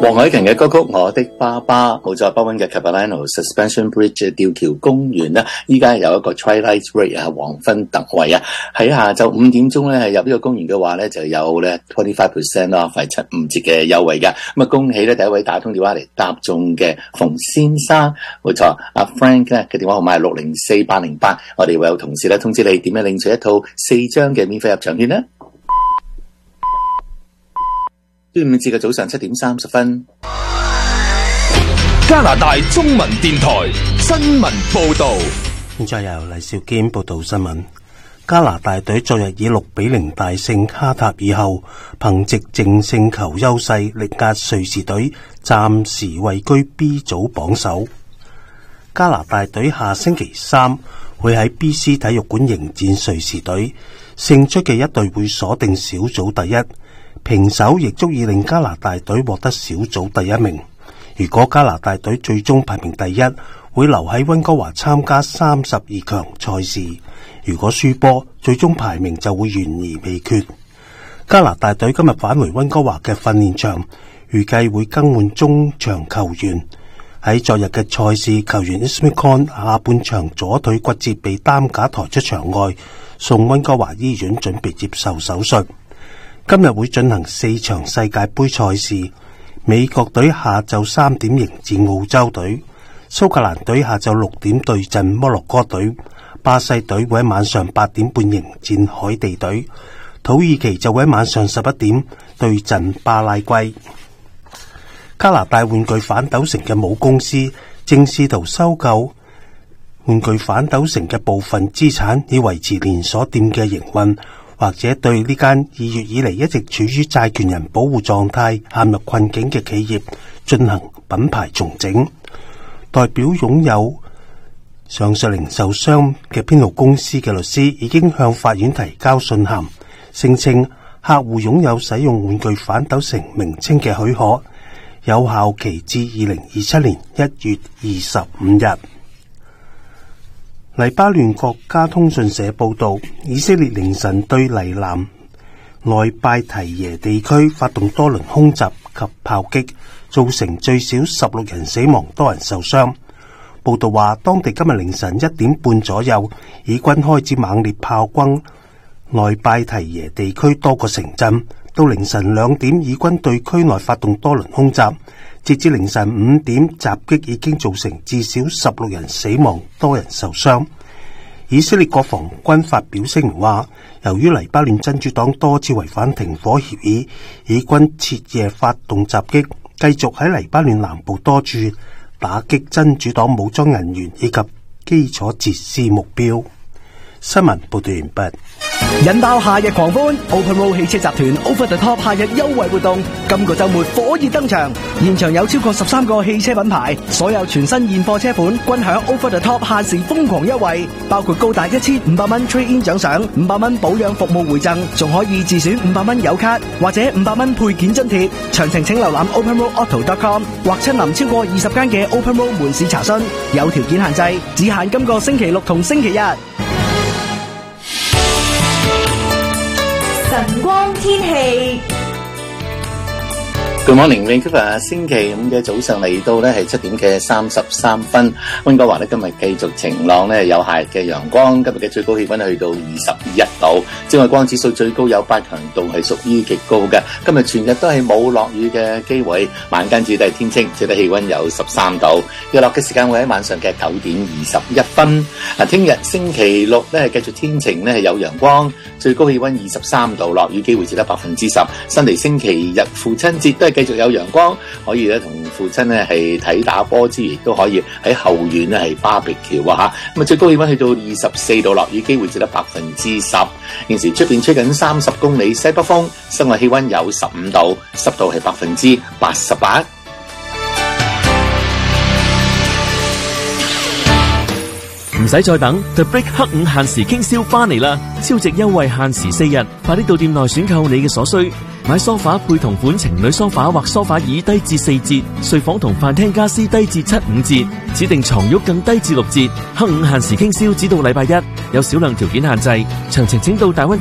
黃凱芹嘅歌曲《我的爸爸》，冇錯，北灣嘅 Capilano Suspension Bridge 吊橋公園啦，依家有一個 Twilight Rate 啊，黃昏特惠啊，喺下晝5點鐘咧係入呢個公園嘅話咧就有咧 25% off 係75折嘅優惠嘅。咁啊恭喜咧第一位打通電話嚟答中嘅馮先生，冇錯，阿 Frank 咧嘅電話號碼係604808，我哋會有同事咧通知你點樣領取一套4張嘅免費入場券呢？端午節嘅早上7點30分， 加拿大中文電台新聞報道。 現在由黎兆堅報道新聞。加拿大隊昨日以6-0大勝卡塔爾後，憑藉淨勝球優勢力壓瑞士隊，暫時位居 B 組榜首。加拿大隊下星期3會喺 BC 體育館迎戰瑞士隊，勝出嘅一隊會鎖定小組第一。平手亦足以令加拿大隊獲得小組第一名。如果加拿大隊最終排名第一，會留喺溫哥華參加32強賽事。如果輸波，最終排名就會懸而未決。加拿大隊今日返回溫哥華嘅訓練場，預計會更換中場球員。喺昨日嘅賽事，球員 Ismail Khan 下半場左腿骨折被擔架抬出場外，送溫哥華醫院準備接受手術。今日會進行4場世界盃賽事，美國隊下晝3點迎戰澳洲隊，蘇格蘭隊下晝6點對陣摩洛哥隊，巴西隊會喺晚上8點半迎戰海地隊，土耳其就會喺晚上11點對陣巴拉圭。加拿大玩具反斗城嘅母公司正試圖收購玩具反斗城嘅部分資產，以維持連鎖店嘅營運，或者對呢間2月以嚟一直處於債權人保護狀態、陷入困境嘅企業進行品牌重整。代表擁有上述零售商嘅編號公司嘅律師已經向法院提交信函，聲稱客戶擁有使用玩具反斗城名稱嘅許可，有效期至2027年1月25日。黎巴嫩國家通訊社報道，以色列凌晨對黎南內拜提耶地區發動多輪空襲及炮擊，造成最少16人死亡，多人受傷。報道話，當地今日凌晨1點半左右，以軍開始猛烈炮轟內拜提耶地區多個城鎮。到凌晨2點，以軍對區內發動多輪空襲。截至凌晨5點，襲擊已經造成至少16人死亡，多人受傷。以色列國防軍發表聲明話，由於黎巴嫩真主黨多次違反停火協議，以軍徹夜發動襲擊，繼續喺黎巴嫩南部多處打擊真主黨武裝人員以及基礎設施目標。新聞報道完畢。 引爆夏日狂歡 ，Open Road 汽車集團 Over the Top 夏日優惠活動，今個周末火熱登場，現場有超過13個汽車品牌，所有全新現貨車款均享 Over the Top 限時瘋狂優惠，包括高達1500蚊 Trade-in 獎賞，500蚊保養服務回贈，仲可以自選500蚊油卡或者500蚊配件津貼。詳情請瀏覽 OpenRoadAuto.com 或親臨超過20間嘅 Open Road 門市查詢，有條件限制，只限今個星期六同星期日。 晨光天氣。 Good morning， Vancouver 星期5嘅早上嚟到呢係7點嘅33分。溫哥華呢今日繼續晴朗呢，有夏日嘅陽光。今日嘅最高氣溫去到21度，紫外光指數最高有8強度，係屬於極高嘅。今日全日都係冇落雨嘅機會，晚間至都係天晴，最低氣溫有13度。日落嘅時間會喺晚上嘅9點21分。聽日星期六呢係繼續天晴呢，係有陽光，最高氣溫23度，落雨機會只得10%。新嚟星期日父親節都係繼續有陽光，可以咧同父親咧係睇打波之餘，亦都可以喺後院咧係barbecue啊嚇。咁啊最高氣溫去到24度，落雨機會只得10%。現時出邊吹緊30公里西北風，室外氣溫有15度，濕度係88%。 唔使再等 The Brick 黑五限時傾銷翻嚟啦！超值優惠限時4日，快啲到店內選購你嘅所需。買梳化配同款情侶梳化或梳化椅低至4折，睡房同飯廳家私低至7-5折，指定床褥更低至6折。黑五限時傾銷只到禮拜一，有少量條件限制，詳情請到大灣